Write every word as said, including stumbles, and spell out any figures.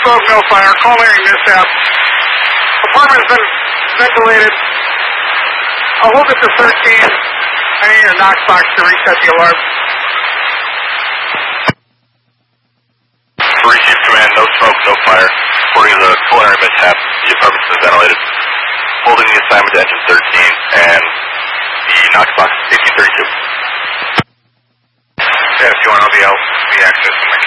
smoke, no fire. Culinary mishap. Apartment's been ventilated. I'll hold it to thirteen. I need a Knox box to reset the alarm. Three Chief Command, no smoke, no fire. Reporting the culinary mishap. The apartment's been ventilated. Holding the assignment to engine thirteen and the Knox box eighteen thirty-two. Yeah, if you want to be out, the access to my